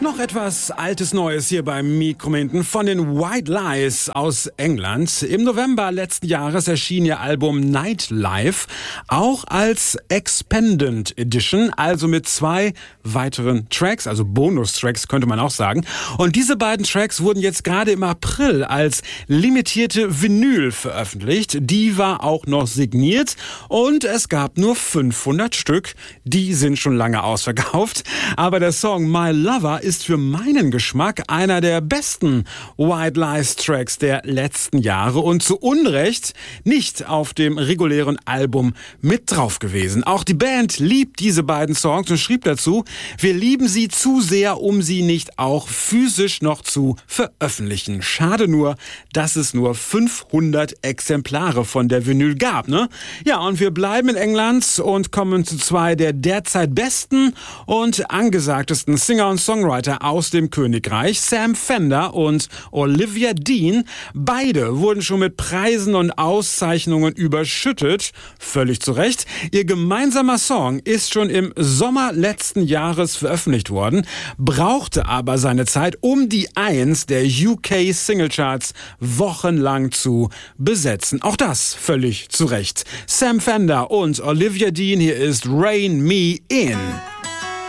Noch etwas altes Neues hier beim Mikrominten von den White Lies aus England. Im November letzten Jahres erschien ihr Album Nightlife, auch als Expanded Edition, also mit 2 weiteren Tracks, also Bonustracks könnte man auch sagen. Und diese beiden Tracks wurden jetzt gerade im April als limitierte Vinyl veröffentlicht. Die war auch noch signiert und es gab nur 500 Stück. Die sind schon lange ausverkauft. Aber der Song My Lover ist für meinen Geschmack einer der besten White Lies Tracks der letzten Jahre und zu Unrecht nicht auf dem regulären Album mit drauf gewesen. Auch die Band liebt diese beiden Songs und schrieb dazu: Wir lieben sie zu sehr, um sie nicht auch physisch noch zu veröffentlichen. Schade nur, dass es nur 500 Exemplare von der Vinyl gab, ne? Ja, und wir bleiben in England und kommen zu 2 der derzeit besten und angesagtesten Singer und Songwriter aus dem Königreich, Sam Fender und Olivia Dean. Beide wurden schon mit Preisen und Auszeichnungen überschüttet, völlig zu Recht. Ihr gemeinsamer Song ist schon im Sommer letzten Jahres veröffentlicht worden, brauchte aber seine Zeit, um die 1 der UK Singlecharts wochenlang zu besetzen. Auch das völlig zu Recht. Sam Fender und Olivia Dean, hier ist Rain Me In.